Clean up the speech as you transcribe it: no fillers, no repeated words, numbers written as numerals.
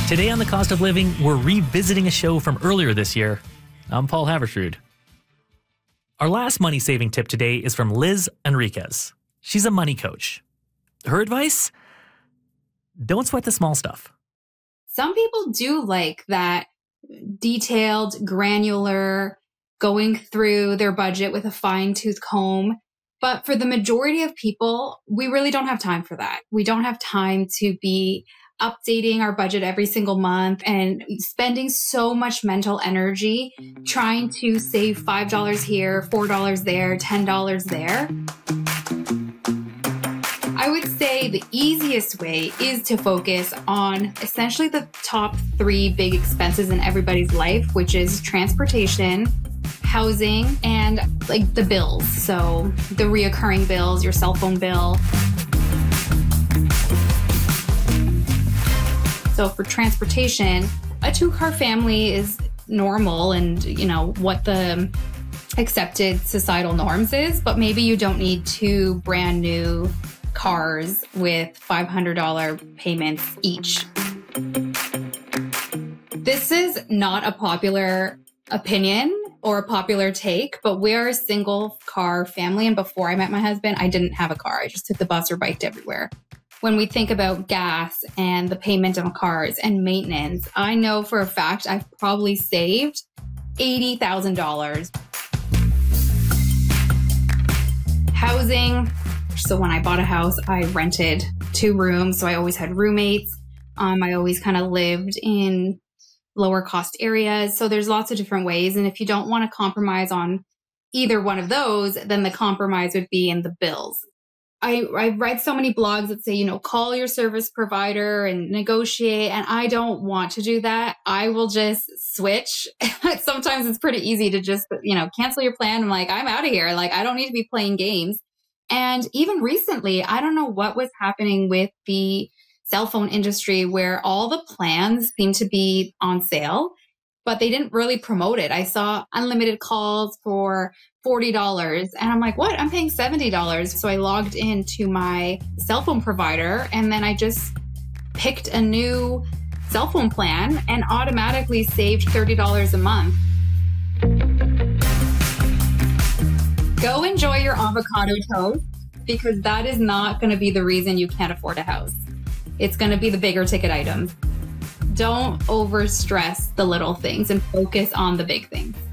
Today on The Cost of Living, we're revisiting a show from earlier this year. I'm Paul Haversrud. Our last money-saving tip today is from Liz Enriquez. She's a money coach. Her advice? Don't sweat the small stuff. Some people do like that detailed, granular, going through their budget with a fine-tooth comb. But for the majority of people, we really don't have time for that. We don't have time to be updating our budget every single month and spending so much mental energy trying to save $5 here, $4 there, $10 there. I would say the easiest way is to focus on essentially the top 3 big expenses in everybody's life, which is transportation, housing, and like the bills. So the reoccurring bills, your cell phone bill. So for transportation, a 2-car family is normal and, what the accepted societal norms is, but maybe you don't need 2 brand new cars with $500 payments each. This is not a popular opinion or a popular take, but we're a single car family. And before I met my husband, I didn't have a car. I just took the bus or biked everywhere. When we think about gas and the payment on cars and maintenance, I know for a fact I've probably saved $80,000. Housing. So when I bought a house, I rented 2 rooms. So I always had roommates. I always kind of lived in lower cost areas. So there's lots of different ways. And if you don't want to compromise on either one of those, then the compromise would be in the bills. I read so many blogs that say, call your service provider and negotiate. And I don't want to do that. I will just switch. Sometimes it's pretty easy to just, cancel your plan. I'm like, I'm out of here. Like, I don't need to be playing games. And even recently, I don't know what was happening with the cell phone industry where all the plans seem to be on sale, but they didn't really promote it. I saw unlimited calls for $40 and I'm like, what? I'm paying $70. So I logged into my cell phone provider and then I just picked a new cell phone plan and automatically saved $30 a month. Go enjoy your avocado toast because that is not going to be the reason you can't afford a house. It's going to be the bigger ticket items. Don't overstress the little things and focus on the big things.